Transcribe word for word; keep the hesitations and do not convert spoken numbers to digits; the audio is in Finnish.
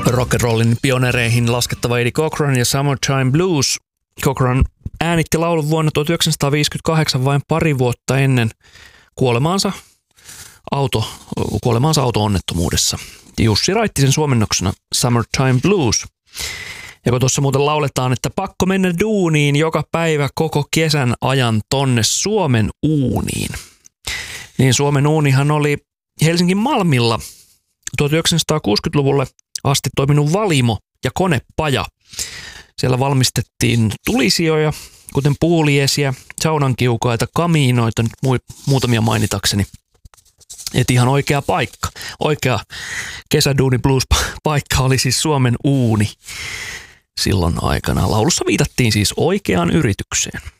rock'n'rollin pionereihin laskettava Eddie Cochran ja Summertime Blues. Cochran äänitti laulun vuonna tuhatyhdeksänsataaviisikymmentäkahdeksan vain pari vuotta ennen kuolemaansa, auto, kuolemaansa auto-onnettomuudessa. Jussi Raittisen suomennoksena Summertime Blues. Ja kun tuossa muuten lauletaan, että pakko mennä duuniin joka päivä koko kesän ajan tonne Suomen uuniin. Niin Suomen uunihan oli Helsingin Malmilla tuhatyhdeksänsataakuusikymmentäluvulle asti toiminut valimo ja konepaja. Siellä valmistettiin tulisijoja, kuten puuliesiä, saunankiukaita, kamiinoita, nyt muutamia mainitakseni. Et ihan oikea paikka. Oikea kesäduuni blues-paikka oli siis Suomen uuni silloin aikana. Laulussa viitattiin siis oikeaan yritykseen.